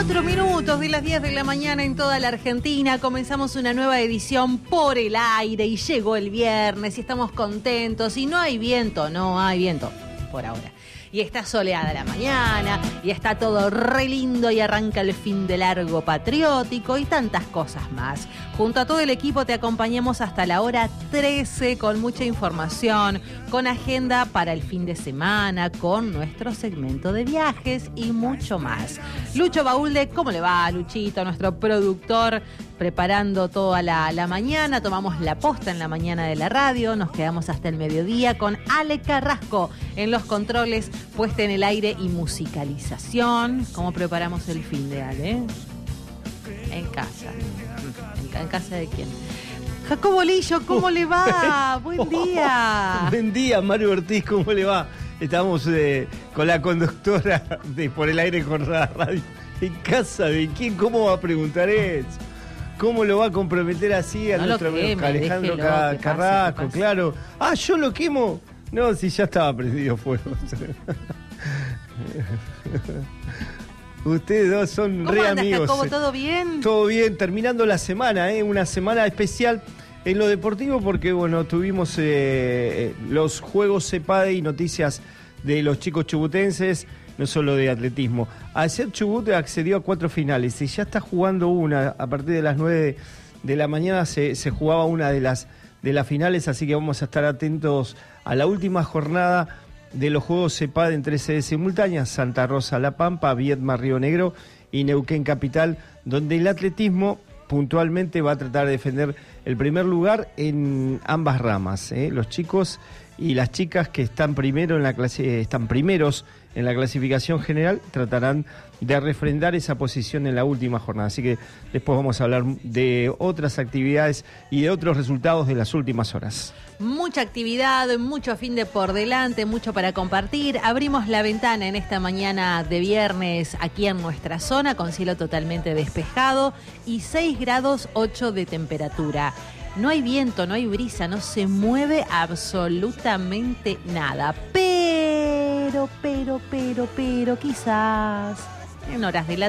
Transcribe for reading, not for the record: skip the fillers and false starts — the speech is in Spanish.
4 minutos de las 10 de la mañana en toda la Argentina. Comenzamos una nueva edición por el aire y llegó el viernes y estamos contentos. Y no hay viento por ahora. Y está soleada la mañana y está todo re lindo y arranca el fin de largo patriótico y tantas cosas más. Junto a todo el equipo te acompañamos hasta la hora 13 con mucha información, con agenda para el fin de semana, con nuestro segmento de viajes y mucho más. Lucho Baúlde, ¿cómo le va, Luchito? Nuestro productor, preparando toda la mañana. Tomamos la posta en la mañana de la radio, nos quedamos hasta el mediodía con Ale Carrasco en los controles, puesta en el aire y musicalización. ¿Cómo preparamos el fin de Ale? En casa. ¿En casa de quién? Jacobo Lillo, ¿cómo le va? Buen día. Buen día, Mario Ortiz, ¿cómo le va? Estamos con la conductora de Por el Aire con Radio. ¿En casa de quién? ¿Cómo va a preguntar eso? ¿Cómo lo va a comprometer así a nuestro amigo Alejandro Carrasco? Claro. Ah, ¿yo lo quemo? No, si ya estaba prendido fuego. Ustedes dos son re amigos. ¿Cómo andas, Jacobo? ¿Todo bien? Todo bien, terminando la semana, una semana especial en lo deportivo porque, bueno, tuvimos los Juegos CEPADE y noticias de los chicos chubutenses, no solo de atletismo. Ayer Chubut accedió a 4 finales y ya está jugando una. A partir de las 9 de la mañana se jugaba una de las finales, así que vamos a estar atentos a la última jornada de los Juegos CEPADE en 3 sedes simultáneas: Santa Rosa, La Pampa, Viedma, Río Negro y Neuquén Capital, donde el atletismo puntualmente va a tratar de defender el primer lugar en ambas ramas. Los chicos y las chicas que están primeros en la clasificación general tratarán de refrendar esa posición en la última jornada. Así que después vamos a hablar de otras actividades y de otros resultados de las últimas horas. Mucha actividad, mucho fin de por delante, mucho para compartir. Abrimos la ventana en esta mañana de viernes aquí en nuestra zona con cielo totalmente despejado y 6 grados 8 de temperatura. No hay viento, no hay brisa, no se mueve absolutamente nada. Pero, quizás en horas de la